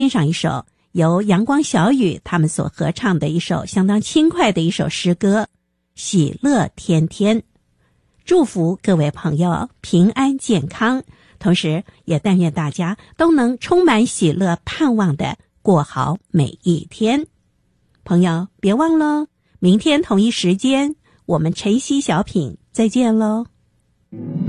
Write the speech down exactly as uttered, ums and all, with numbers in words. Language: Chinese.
欣赏一首由阳光小雨他们所合唱的一首相当轻快的一首诗歌《喜乐天天》。祝福各位朋友平安健康，同时也但愿大家都能充满喜乐盼望的过好每一天。朋友别忘了，明天同一时间我们晨曦小品再见喽。